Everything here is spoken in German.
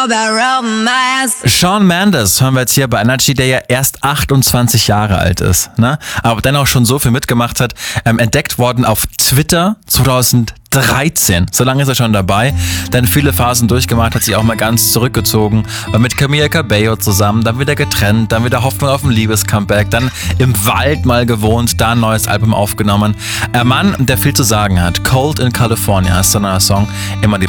Shawn Mendes hören wir jetzt hier bei Energy, der ja erst 28 Jahre alt ist, ne? Aber dennoch schon so viel mitgemacht hat. Entdeckt worden auf Twitter 2013. So lange ist er schon dabei. Dann viele Phasen durchgemacht, hat sich auch mal ganz zurückgezogen. War mit Camila Cabello zusammen, dann wieder getrennt, dann wieder Hoffnung auf ein Liebescomeback, dann im Wald mal gewohnt, da ein neues Album aufgenommen. Ein Mann, der viel zu sagen hat. Cold in California ist so ein neuer Song. Immer die